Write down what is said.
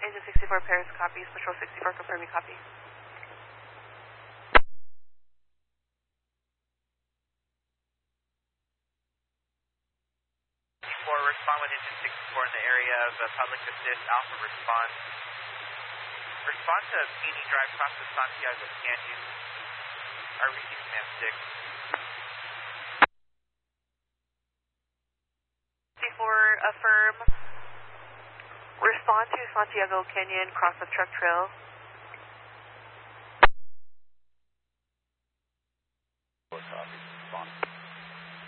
Agent 64 Paris copies. Patrol 64 confirming copy. Respond with Engine 64 in the area of public assist. Alpha response. Respond to PD Drive across the Santiago Canyon. RVC Command 6. 64 affirm. Respond to Santiago Canyon, cross the truck trail.